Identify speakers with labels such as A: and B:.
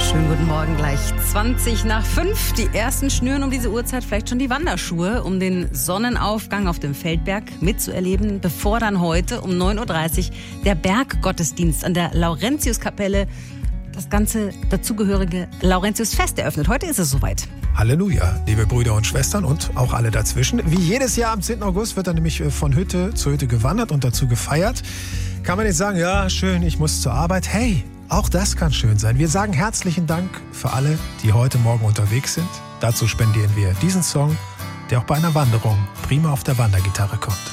A: Schönen guten Morgen, gleich 5:20. Die ersten schnüren um diese Uhrzeit vielleicht schon die Wanderschuhe, um den Sonnenaufgang auf dem Feldberg mitzuerleben, bevor dann heute um 9:30 Uhr der Berggottesdienst an der Laurentiuskapelle, das ganze dazugehörige Laurentiusfest eröffnet. Heute ist es soweit.
B: Halleluja, liebe Brüder und Schwestern und auch alle dazwischen. Wie jedes Jahr am 10. August wird dann nämlich von Hütte zu Hütte gewandert und dazu gefeiert. Kann man nicht sagen, ja schön, ich muss zur Arbeit. Hey, auch das kann schön sein. Wir sagen herzlichen Dank für alle, die heute Morgen unterwegs sind. Dazu spendieren wir diesen Song, der auch bei einer Wanderung prima auf der Wandergitarre kommt.